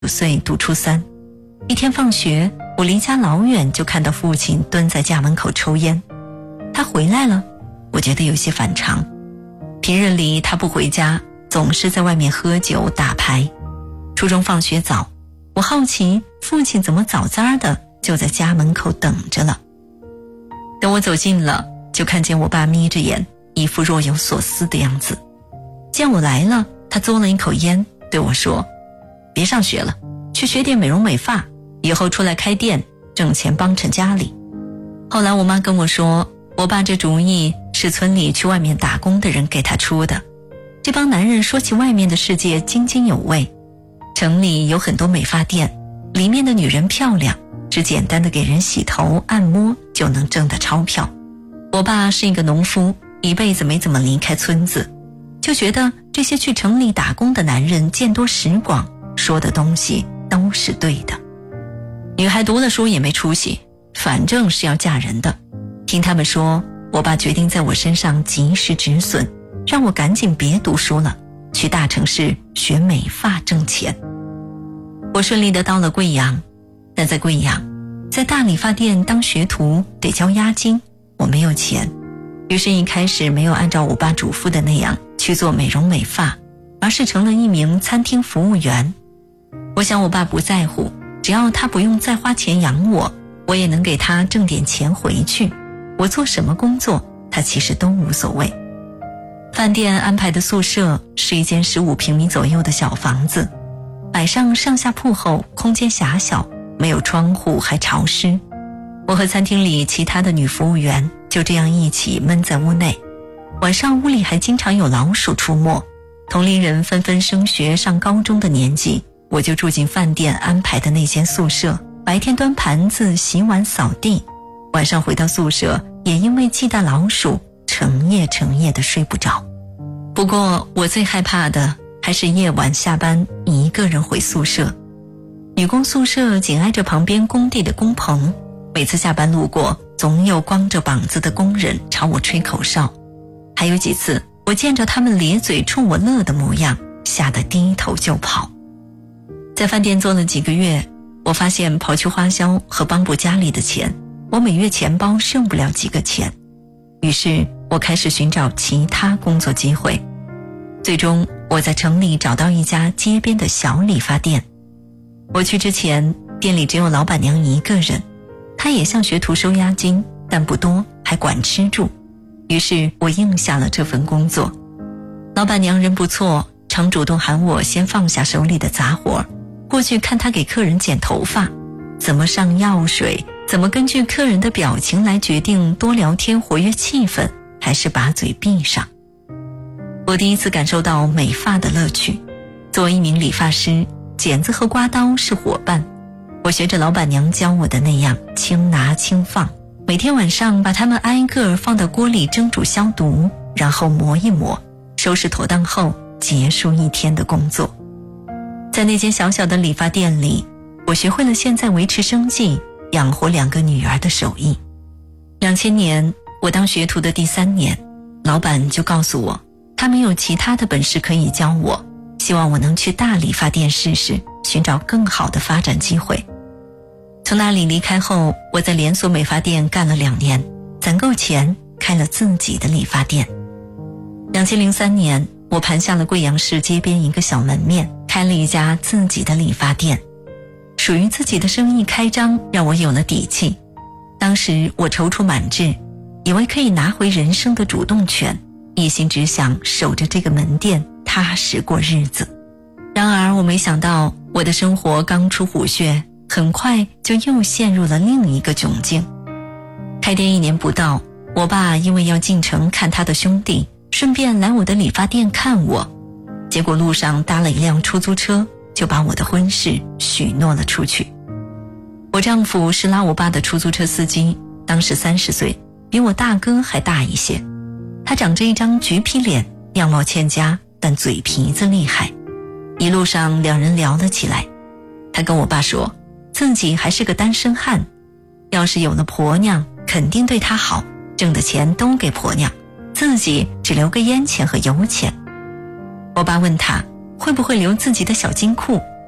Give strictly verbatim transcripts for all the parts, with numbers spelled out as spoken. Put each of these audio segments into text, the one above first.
五岁读初三。一天放学，我离家老远就看到父亲蹲在家门口抽烟。他回来了，我觉得有些反常。平日里他不回家，总是在外面喝酒打牌。初中放学早，我好奇父亲怎么早早的就在家门口等着了。等我走近了，就看见我爸眯着眼，一副若有所思的样子。见我来了，他嘬了一口烟，对我说：别上学了，去学点美容美发，以后出来开店，挣钱帮衬家里。后来我妈跟我说，我爸这主意是村里去外面打工的人给他出的。这帮男人说起外面的世界津津有味，城里有很多美发店，里面的女人漂亮，只简单的给人洗头按摩就能挣得钞票。我爸是一个农夫，一辈子没怎么离开村子，就觉得这些去城里打工的男人见多识广，说的东西都是对的。女孩读了书也没出息，反正是要嫁人的。听他们说，我爸决定在我身上及时止损，让我赶紧别读书了，去大城市学美发挣钱。我顺利的到了贵阳，但在贵阳，在大理发店当学徒得交押金，我没有钱，于是一开始没有按照我爸嘱咐的那样去做美容美发，而是成了一名餐厅服务员。我想我爸不在乎，只要他不用再花钱养我，我也能给他挣点钱回去。我做什么工作，他其实都无所谓。饭店安排的宿舍是一间十五平米左右的小房子，摆上上下铺后，空间狭小，没有窗户，还潮湿。我和餐厅里其他的女服务员就这样一起闷在屋内。晚上屋里还经常有老鼠出没，同龄人纷纷升学上高中的年纪，我就住进饭店安排的那间宿舍，白天端盘子洗碗扫地，晚上回到宿舍也因为忌惮老鼠，成夜成夜的睡不着。不过我最害怕的还是夜晚下班一个人回宿舍。女工宿舍紧挨着旁边工地的工棚，每次下班路过，总有光着膀子的工人朝我吹口哨。还有几次我见着他们咧嘴冲我乐的模样，吓得低头就跑。在饭店做了几个月，我发现刨去花销和帮补家里的钱，我每月钱包剩不了几个钱。于是我开始寻找其他工作机会，最终我在城里找到一家街边的小理发店。我去之前，店里只有老板娘一个人，她也像学徒收押金，但不多，还管吃住。于是我应下了这份工作。老板娘人不错，常主动喊我先放下手里的杂活，过去看她给客人剪头发，怎么上药水，怎么根据客人的表情来决定多聊天活跃气氛，还是把嘴闭上。我第一次感受到美发的乐趣。作为一名理发师，剪子和刮刀是伙伴，我学着老板娘教我的那样轻拿轻放，每天晚上把它们挨个放到锅里蒸煮消毒，然后磨一磨，收拾妥当后结束一天的工作。在那间小小的理发店里，我学会了现在维持生计养活两个女儿的手艺。两千年我当学徒的第三年，老板就告诉我他没有其他的本事可以教我，希望我能去大理发店试试，寻找更好的发展机会。从那里离开后，我在连锁美发店干了两年，攒够钱开了自己的理发店。两千零三年，我盘下了贵阳市街边一个小门面，开了一家自己的理发店。属于自己的生意开张让我有了底气。当时我踌躇满志，以为可以拿回人生的主动权，一心只想守着这个门店踏实过日子。然而我没想到，我的生活刚出虎穴，很快就又陷入了另一个窘境。开店一年不到，我爸因为要进城看他的兄弟，顺便来我的理发店看我，结果路上搭了一辆出租车，就把我的婚事许诺了出去。我丈夫是拉我爸的出租车司机，当时三十岁，比我大哥还大一些。他长着一张橘皮脸，样貌欠佳，但嘴皮子厉害。一路上两人聊了起来，他跟我爸说自己还是个单身汉，要是有了婆娘肯定对他好，挣的钱都给婆娘，自己只留个烟钱和油钱。我爸问他会不会留自己的小金库，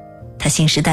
他信誓旦